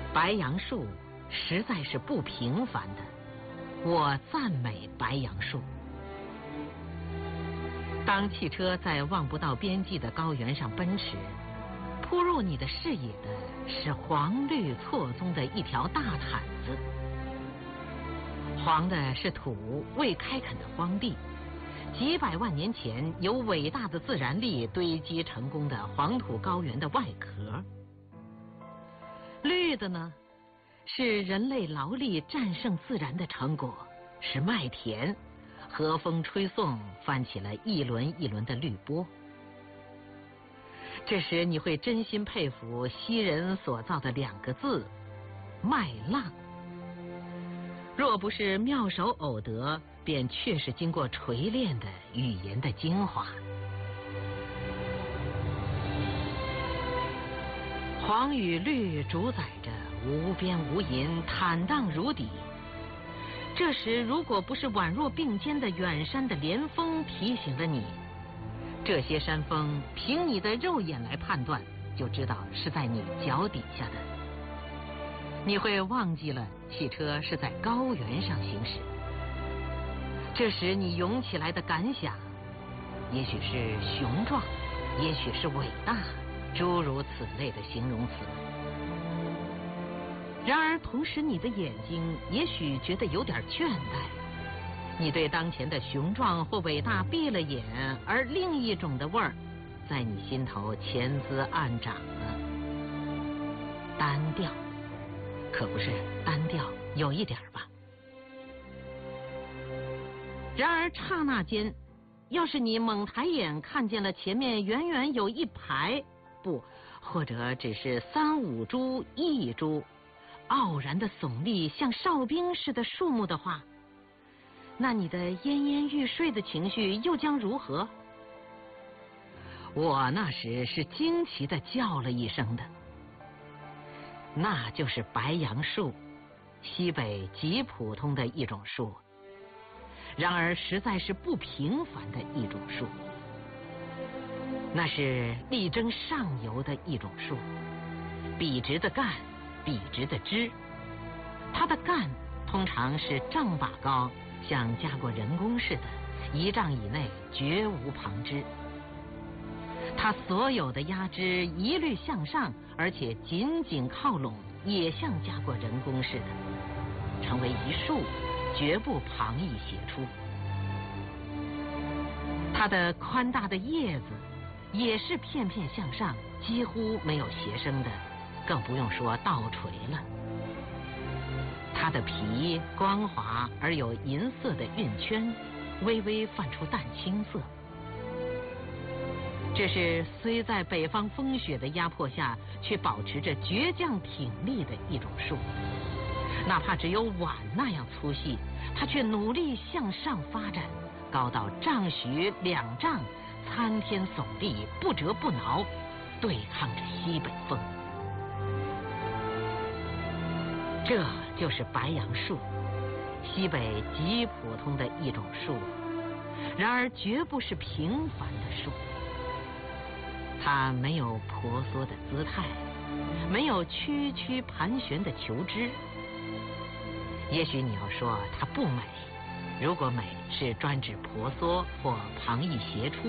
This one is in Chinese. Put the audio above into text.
白杨树实在是不平凡的，我赞美白杨树。当汽车在望不到边际的高原上奔驰，扑入你的视野的是黄绿错综的一条大毯子。黄的是土未开垦的荒地，几百万年前由伟大的自然力堆积成功的黄土高原的外壳。绿的呢，是人类劳力战胜自然的成果，是麦田，和风吹送，翻起了一轮一轮的绿波。这时你会真心佩服西人所造的2个字——麦浪。若不是妙手偶得，便确是经过锤炼的语言的精华。黄与绿主宰着无边无垠，坦荡如底。这时如果不是宛若并肩的远山的连峰提醒了你，这些山峰凭你的肉眼来判断，就知道是在你脚底下的。你会忘记了汽车是在高原上行驶。这时你涌起来的感想，也许是雄壮，也许是伟大，诸如此类的形容词。然而同时你的眼睛也许觉得有点倦怠，你对当前的雄壮或伟大闭了眼，而另一种的味儿在你心头潜滋暗长了。单调，可不是单调，有一点吧。然而刹那间，要是你猛抬眼看见了前面远远有一排，不，或者只是3、5株、1株傲然的耸立像哨兵似的树木的话，那你的奄奄欲睡的情绪又将如何？我那时是惊奇地叫了一声的。那就是白杨树，西北极普通的一种树，然而实在是不平凡的一种树。那是力争上游的一种树，笔直的干，笔直的枝，它的干通常是丈把高，像加过人工似的，1丈以内绝无旁枝。它所有的压枝一律向上，而且紧紧靠拢，也像加过人工似的，成为一束，绝不旁逸斜出。它的宽大的叶子也是片片向上，几乎没有斜生的，更不用说倒垂了。它的皮光滑而有银色的晕圈，微微泛出淡青色。这是虽在北方风雪的压迫下，却保持着倔强挺立的一种树。哪怕只有碗那样粗细，它却努力向上发展，高到丈许2丈，参天耸立，不折不挠，对抗着西北风。这就是白杨树，西北极普通的一种树，然而绝不是平凡的树。它没有婆娑的姿态，没有曲曲盘旋的球枝。也许你要说它不美，如果美是专指婆娑或旁逸斜出，